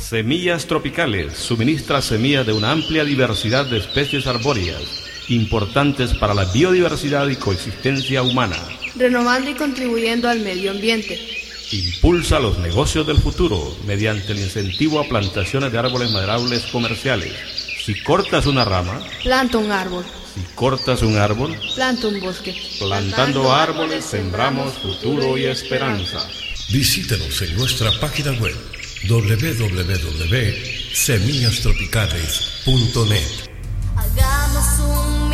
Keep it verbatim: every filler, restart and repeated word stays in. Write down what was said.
Semillas Tropicales suministra semillas de una amplia diversidad de especies arbóreas, importantes para la biodiversidad y coexistencia humana. Renovando y contribuyendo al medio ambiente. Impulsa los negocios del futuro mediante el incentivo a plantaciones de árboles maderables comerciales. Si cortas una rama, planta un árbol. Si cortas un árbol, planta un bosque. Plantando árboles sembramos futuro y esperanza. Visítenos en nuestra página web doble u doble u doble u punto semillas tropicales punto net. Hagamos un